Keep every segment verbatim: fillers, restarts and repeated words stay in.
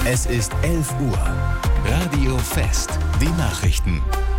Es ist elf Uhr. Radio Fest. Die Nachrichten.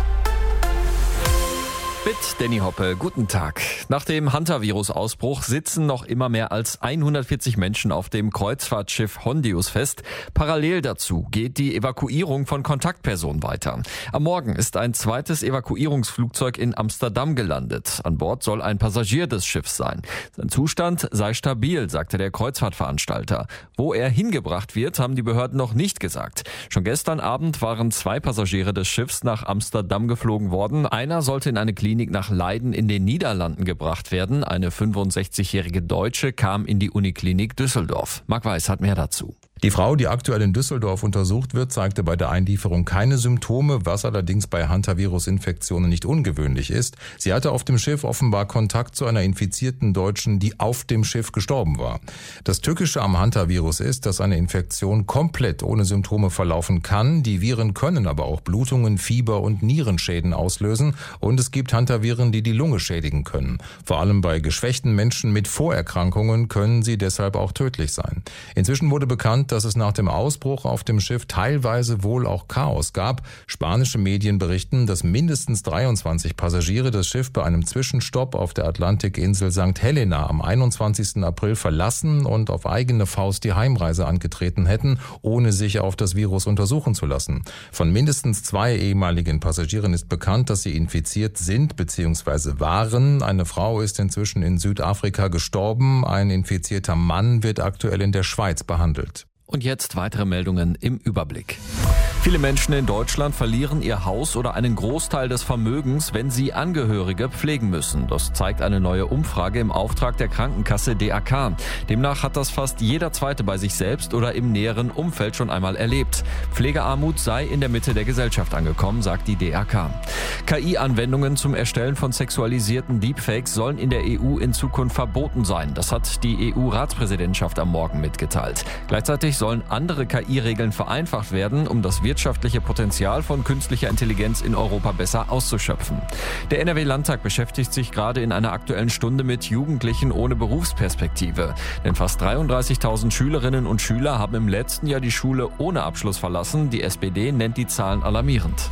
Mit Danny Hoppe, guten Tag. Nach dem Hantavirus-Ausbruch sitzen noch immer mehr als hundertvierzig Menschen auf dem Kreuzfahrtschiff Hondius fest. Parallel dazu geht die Evakuierung von Kontaktpersonen weiter. Am Morgen ist ein zweites Evakuierungsflugzeug in Amsterdam gelandet. An Bord soll ein Passagier des Schiffs sein. Sein Zustand sei stabil, sagte der Kreuzfahrtveranstalter. Wo er hingebracht wird, haben die Behörden noch nicht gesagt. Schon gestern Abend waren zwei Passagiere des Schiffs nach Amsterdam geflogen worden. Einer sollte in eine Klinik nach Leiden in den Niederlanden gebracht werden. Eine fünfundsechzigjährige Deutsche kam in die Uniklinik Düsseldorf. Marc Weiß hat mehr dazu. Die Frau, die aktuell in Düsseldorf untersucht wird, zeigte bei der Einlieferung keine Symptome, was allerdings bei Hantavirus-Infektionen nicht ungewöhnlich ist. Sie hatte auf dem Schiff offenbar Kontakt zu einer infizierten Deutschen, die auf dem Schiff gestorben war. Das Tückische am Hantavirus ist, dass eine Infektion komplett ohne Symptome verlaufen kann. Die Viren können aber auch Blutungen, Fieber und Nierenschäden auslösen. Und es gibt Hantaviren, die die Lunge schädigen können. Vor allem bei geschwächten Menschen mit Vorerkrankungen können sie deshalb auch tödlich sein. Inzwischen wurde bekannt, dass es nach dem Ausbruch auf dem Schiff teilweise wohl auch Chaos gab. Spanische Medien berichten, dass mindestens dreiundzwanzig Passagiere das Schiff bei einem Zwischenstopp auf der Atlantikinsel Sankt Helena am einundzwanzigsten April verlassen und auf eigene Faust die Heimreise angetreten hätten, ohne sich auf das Virus untersuchen zu lassen. Von mindestens zwei ehemaligen Passagieren ist bekannt, dass sie infiziert sind bzw. waren. Eine Frau ist inzwischen in Südafrika gestorben. Ein infizierter Mann wird aktuell in der Schweiz behandelt. Und jetzt weitere Meldungen im Überblick. Viele Menschen in Deutschland verlieren ihr Haus oder einen Großteil des Vermögens, wenn sie Angehörige pflegen müssen. Das zeigt eine neue Umfrage im Auftrag der Krankenkasse D A K. Demnach hat das fast jeder Zweite bei sich selbst oder im näheren Umfeld schon einmal erlebt. Pflegearmut sei in der Mitte der Gesellschaft angekommen, sagt die D A K. K I-Anwendungen zum Erstellen von sexualisierten Deepfakes sollen in der E U in Zukunft verboten sein. Das hat die E U-Ratspräsidentschaft am Morgen mitgeteilt. Gleichzeitig sollen andere K I-Regeln vereinfacht werden, um das wirtschaftliche Potenzial von künstlicher Intelligenz in Europa besser auszuschöpfen. Der N R W-Landtag beschäftigt sich gerade in einer aktuellen Stunde mit Jugendlichen ohne Berufsperspektive. Denn fast dreiunddreißigtausend Schülerinnen und Schüler haben im letzten Jahr die Schule ohne Abschluss verlassen. Die S P D nennt die Zahlen alarmierend.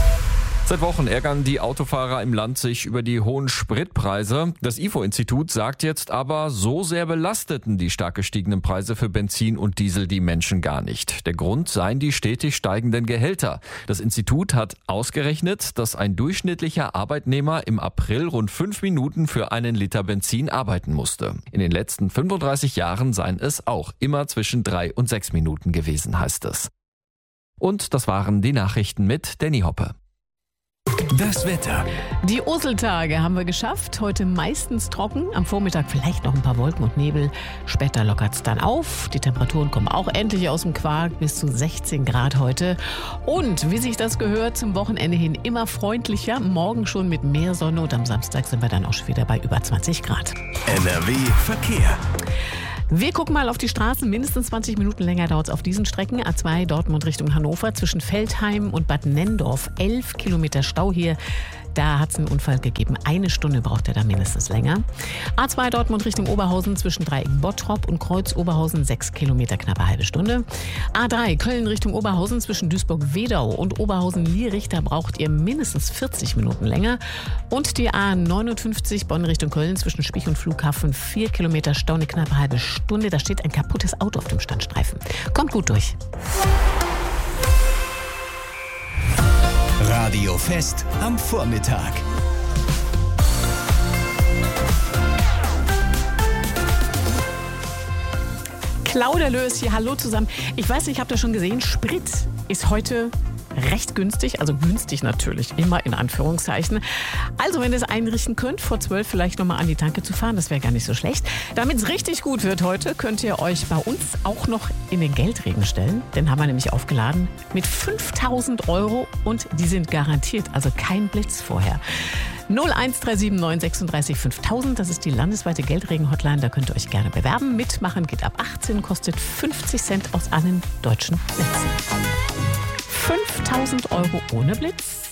Seit Wochen ärgern die Autofahrer im Land sich über die hohen Spritpreise. Das I F O-Institut sagt jetzt aber, so sehr belasteten die stark gestiegenen Preise für Benzin und Diesel die Menschen gar nicht. Der Grund seien die stetig steigenden Gehälter. Das Institut hat ausgerechnet, dass ein durchschnittlicher Arbeitnehmer im April rund fünf Minuten für einen Liter Benzin arbeiten musste. In den letzten fünfunddreißig Jahren seien es auch immer zwischen drei und sechs Minuten gewesen, heißt es. Und das waren die Nachrichten mit Danny Hoppe. Das Wetter. Die Oseltage haben wir geschafft. Heute meistens trocken. Am Vormittag vielleicht noch ein paar Wolken und Nebel. Später lockert es dann auf. Die Temperaturen kommen auch endlich aus dem Quark. Bis zu sechzehn Grad heute. Und wie sich das gehört, zum Wochenende hin immer freundlicher. Morgen schon mit mehr Sonne. Und am Samstag sind wir dann auch schon wieder bei über zwanzig Grad. N R W Verkehr. Wir gucken mal auf die Straßen. Mindestens zwanzig Minuten länger dauert es auf diesen Strecken. A zwei Dortmund Richtung Hannover zwischen Veltheim und Bad Nenndorf. elf Kilometer Stau hier. Da hat es einen Unfall gegeben. Eine Stunde braucht er da mindestens länger. A zwei Dortmund Richtung Oberhausen zwischen Dreieck Bottrop und Kreuz Oberhausen. sechs Kilometer, knappe halbe Stunde. A drei Köln Richtung Oberhausen zwischen Duisburg-Wedau und Oberhausen-Lierich. Da braucht ihr mindestens vierzig Minuten länger. Und die A neunundfünfzig Bonn Richtung Köln zwischen Spich und Flughafen. vier Kilometer Stau, eine knappe halbe Stunde. Da steht ein kaputtes Auto auf dem Standstreifen. Kommt gut durch. Radio Fest am Vormittag. Claudia Lös hier, hallo zusammen. Ich weiß nicht, habt ihr schon gesehen, Sprit ist heute recht günstig, also günstig natürlich, immer in Anführungszeichen. Also wenn ihr es einrichten könnt, vor zwölf vielleicht nochmal an die Tanke zu fahren, das wäre gar nicht so schlecht. Damit es richtig gut wird heute, könnt ihr euch bei uns auch noch in den Geldregen stellen. Den haben wir nämlich aufgeladen mit fünftausend Euro und die sind garantiert, also kein Blitz vorher. null eins drei sieben neun sechsunddreißig fünftausend, das ist die landesweite Geldregen-Hotline, da könnt ihr euch gerne bewerben. Mitmachen geht ab achtzehn, kostet fünfzig Cent aus allen deutschen Netzen. fünftausend Euro ohne Blitz.